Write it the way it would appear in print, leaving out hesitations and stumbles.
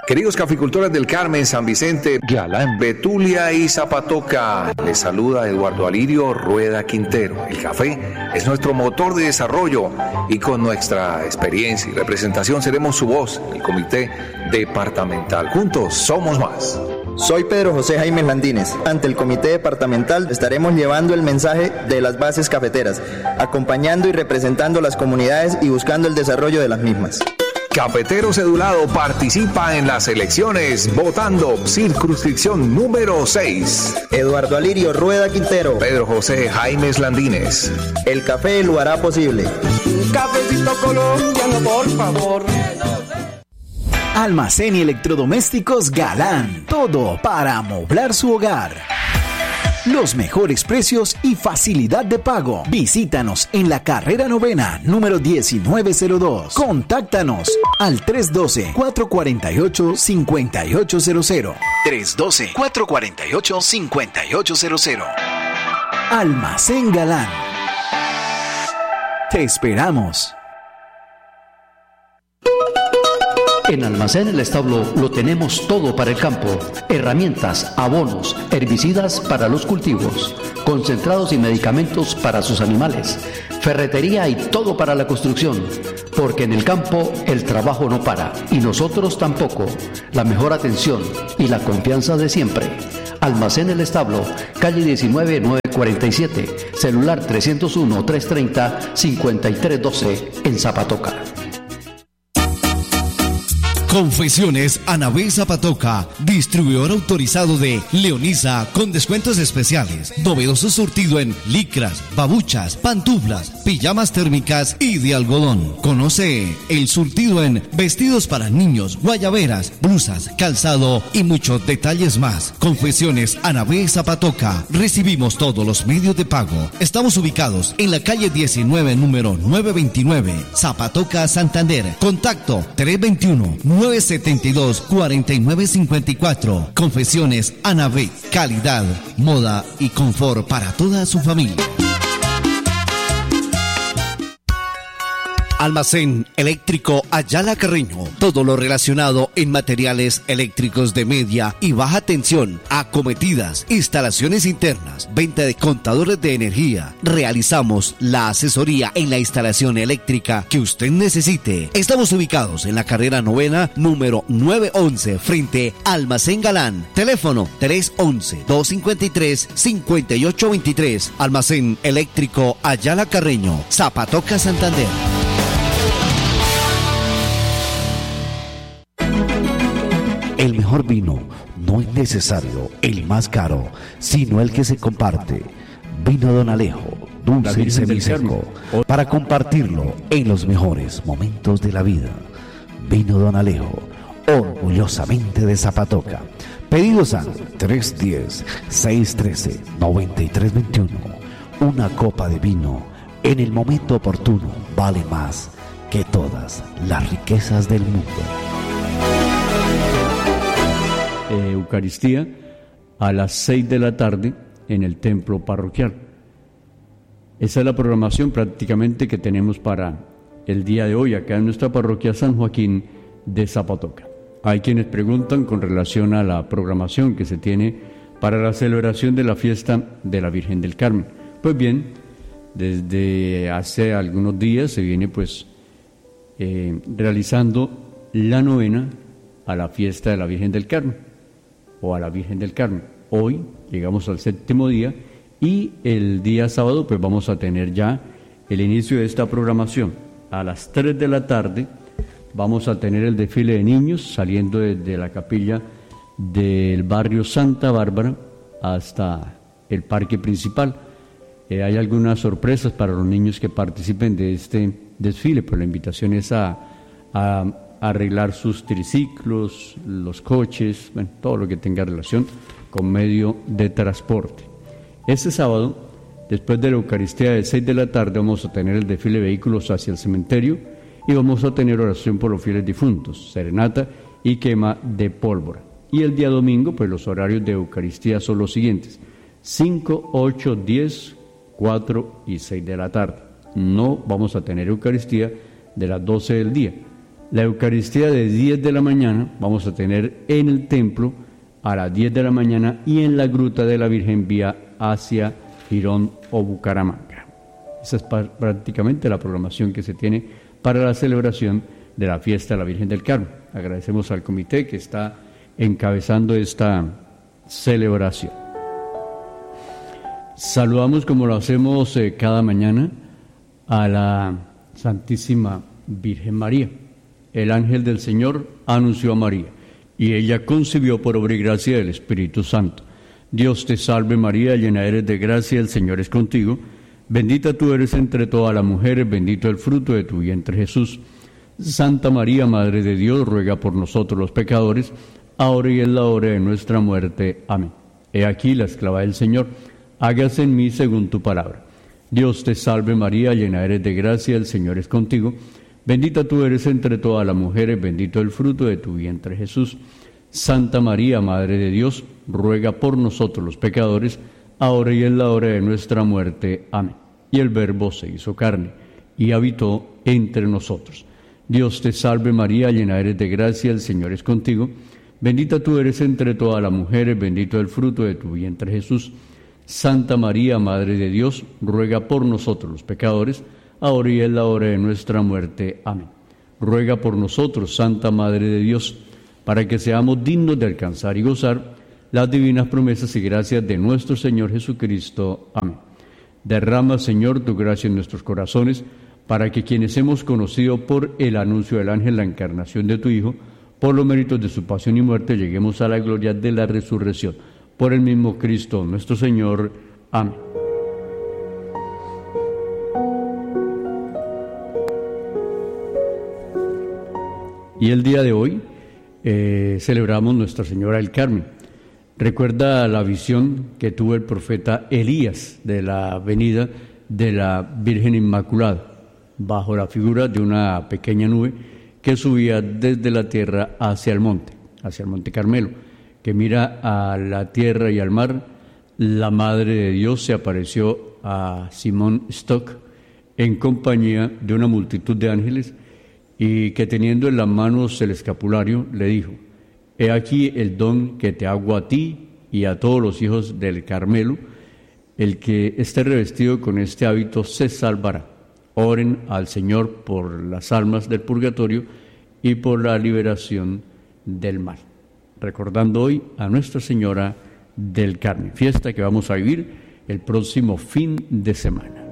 Queridos caficultores del Carmen, San Vicente, Galán, Betulia y Zapatoca, les saluda Eduardo Alirio Rueda Quintero. El café es nuestro motor de desarrollo y con nuestra experiencia y representación seremos su voz en el comité departamental. Juntos somos más. Soy Pedro José Jaime Landines. Ante el comité departamental estaremos llevando el mensaje de las bases cafeteras, acompañando y representando las comunidades y buscando el desarrollo de las mismas. Cafetero cedulado participa en las elecciones votando circunscripción número 6. Eduardo Alirio Rueda Quintero. Pedro José Jaimes Landines. El café lo hará posible. Un cafecito colombiano, por favor. Almacén y electrodomésticos Galán. Todo para amoblar su hogar. Los mejores precios y facilidad de pago. Visítanos en la carrera novena, número 1902. Contáctanos al 312-448-5800. 312-448-5800. Almacén Galán. Te esperamos. En Almacén El Establo lo tenemos todo para el campo: herramientas, abonos, herbicidas para los cultivos, concentrados y medicamentos para sus animales, ferretería y todo para la construcción, porque en el campo el trabajo no para y nosotros tampoco. La mejor atención y la confianza de siempre. Almacén El Establo, calle 19 947, celular 301-330-5312 en Zapatoca. Confecciones Anabel Zapatoca, distribuidor autorizado de Leonisa, con descuentos especiales. Novedoso surtido en licras, babuchas, pantuflas, pijamas térmicas y de algodón. Conoce el surtido en vestidos para niños, guayaberas, blusas, calzado y muchos detalles más. Confecciones Anabel Zapatoca. Recibimos todos los medios de pago. Estamos ubicados en la calle 19, número 929, Zapatoca, Santander. Contacto 321-972-4954. Confecciones Anabel, calidad, moda y confort para toda su familia. Almacén Eléctrico Ayala Carreño. Todo lo relacionado en materiales eléctricos de media y baja tensión, acometidas, instalaciones internas, venta de contadores de energía. Realizamos la asesoría en la instalación eléctrica que usted necesite. Estamos ubicados en la carrera novena, número 911, frente Almacén Galán. Teléfono 311-253-5823. Almacén Eléctrico Ayala Carreño, Zapatoca, Santander. El mejor vino no es necesario el más caro, sino el que se comparte. Vino Don Alejo, dulce y semiseco, para compartirlo en los mejores momentos de la vida. Vino Don Alejo, orgullosamente de Zapatoca. Pedidos al 310-613-9321. Una copa de vino en el momento oportuno vale más que todas las riquezas del mundo. Eucaristía a las 6 de la tarde en el templo parroquial. Esa es la programación prácticamente que tenemos para el día de hoy acá en nuestra parroquia San Joaquín de Zapatoca. Hay quienes preguntan con relación a la programación que se tiene para la celebración de la fiesta de la Virgen del Carmen. Pues bien, desde hace algunos días se viene realizando la novena a la fiesta de la Virgen del Carmen, o a la Virgen del Carmen. Hoy llegamos al 7º día y el día sábado pues vamos a tener ya el inicio de esta programación. A las 3 de la tarde vamos a tener el desfile de niños saliendo desde la capilla del barrio Santa Bárbara hasta el parque principal. Hay algunas sorpresas para los niños que participen de este desfile, pero la invitación es a arreglar sus triciclos, los coches, bueno, todo lo que tenga relación con medio de transporte. Este sábado, después de la Eucaristía de 6 de la tarde, vamos a tener el desfile de vehículos hacia el cementerio y vamos a tener oración por los fieles difuntos, serenata y quema de pólvora. Y el día domingo, pues los horarios de Eucaristía son los siguientes: 5, 8, 10, 4 y 6 de la tarde. No vamos a tener Eucaristía de las 12 del día. La Eucaristía de 10 de la mañana vamos a tener en el templo a las 10 de la mañana y en la Gruta de la Virgen vía hacia Girón o Bucaramanga. Esa es prácticamente la programación que se tiene para la celebración de la fiesta de la Virgen del Carmen. Agradecemos al comité que está encabezando esta celebración. Saludamos, como lo hacemos cada mañana, a la Santísima Virgen María. El ángel del Señor anunció a María, y ella concibió por obra y gracia del Espíritu Santo. Dios te salve María, llena eres de gracia, el Señor es contigo. Bendita tú eres entre todas las mujeres, bendito el fruto de tu vientre Jesús. Santa María, Madre de Dios, ruega por nosotros los pecadores, ahora y en la hora de nuestra muerte. Amén. He aquí la esclava del Señor, hágase en mí según tu palabra. Dios te salve María, llena eres de gracia, el Señor es contigo. Bendita tú eres entre todas las mujeres, bendito el fruto de tu vientre Jesús. Santa María, Madre de Dios, ruega por nosotros los pecadores, ahora y en la hora de nuestra muerte. Amén. Y el Verbo se hizo carne y habitó entre nosotros. Dios te salve María, llena eres de gracia, el Señor es contigo. Bendita tú eres entre todas las mujeres, bendito el fruto de tu vientre Jesús. Santa María, Madre de Dios, ruega por nosotros los pecadores, ahora y en la hora de nuestra muerte. Amén. Ruega por nosotros, Santa Madre de Dios, para que seamos dignos de alcanzar y gozar las divinas promesas y gracias de nuestro Señor Jesucristo. Amén. Derrama, Señor, tu gracia en nuestros corazones, para que quienes hemos conocido por el anuncio del ángel la encarnación de tu Hijo, por los méritos de su pasión y muerte, lleguemos a la gloria de la resurrección. Por el mismo Cristo nuestro Señor. Amén. Y el día de hoy celebramos Nuestra Señora del Carmen. Recuerda la visión que tuvo el profeta Elías de la venida de la Virgen Inmaculada, bajo la figura de una pequeña nube que subía desde la tierra hacia el monte Carmelo, que mira a la tierra y al mar. La Madre de Dios se apareció a Simón Stock en compañía de una multitud de ángeles, y que teniendo en las manos el escapulario le dijo: he aquí el don que te hago a ti y a todos los hijos del Carmelo, el que esté revestido con este hábito se salvará. Oren al Señor por las almas del purgatorio y por la liberación del mal. Recordando hoy a Nuestra Señora del Carmen, fiesta que vamos a vivir el próximo fin de semana.